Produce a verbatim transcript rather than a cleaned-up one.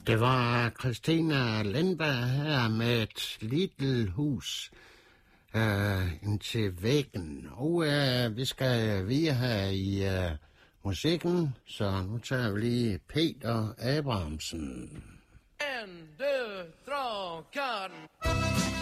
Det var Christina Lindberg her med et lille hus øh, indtil væggen. Og øh, vi skal videre her i øh, musikken, så nu tager vi lige Peter Abrahamsen. En, deux, trois, quatre.